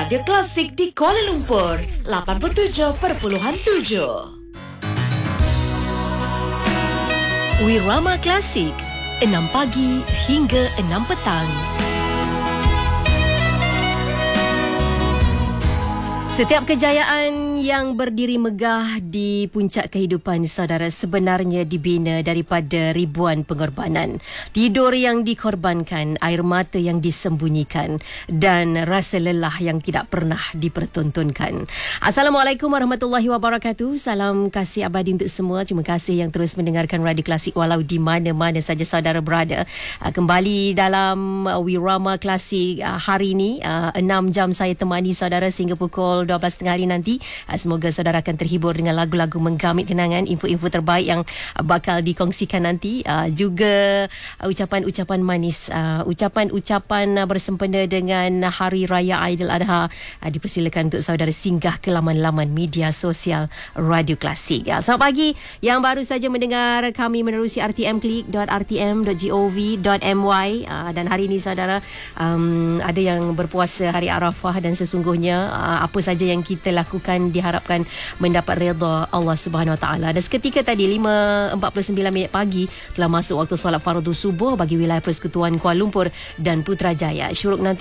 Radio Klasik di Kuala Lumpur 87.7. Wirama Klasik 6 pagi hingga 6 petang. Setiap kejayaan yang berdiri megah di puncak kehidupan saudara sebenarnya dibina daripada ribuan pengorbanan. Tidur yang dikorbankan, air mata yang disembunyikan dan rasa lelah yang tidak pernah dipertontonkan. Assalamualaikum warahmatullahi wabarakatuh. Salam kasih abadi untuk semua. Terima kasih yang terus mendengarkan Radio Klasik walau di mana-mana saja saudara berada. Kembali dalam Wirama Klasik hari ini 6 jam saya temani saudara sehingga pukul 12.30 hari nanti. Semoga saudara akan terhibur dengan lagu-lagu menggamit kenangan, info-info terbaik yang bakal dikongsikan nanti. Juga ucapan-ucapan manis, ucapan-ucapan bersempena dengan Hari Raya Aidil Adha dipersilakan untuk saudara singgah ke laman-laman media sosial Radio Klasik. Selamat pagi yang baru saja mendengar kami menerusi rtm.gov.my. Dan hari ini saudara ada yang berpuasa hari Arafah dan sesungguhnya apa saja yang kita lakukan diharapkan mendapat redha Allah Subhanahu Wa Taala. Dan seketika tadi 5.49 pagi telah masuk waktu solat fardu subuh bagi wilayah Persekutuan Kuala Lumpur dan Putrajaya. Syuruk nanti